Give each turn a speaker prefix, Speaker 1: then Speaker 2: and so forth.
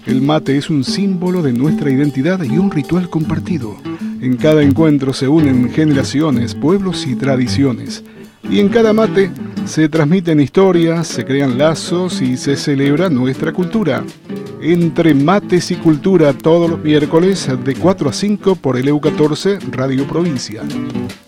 Speaker 1: El mate es un símbolo de nuestra identidad y un ritual compartido. En cada encuentro se unen generaciones, pueblos y tradiciones. Y en cada mate se transmiten historias, se crean lazos y se celebra nuestra cultura. Entre Mates y Cultura, todos los miércoles de 4 a 5 por el EU14 Radio Provincia.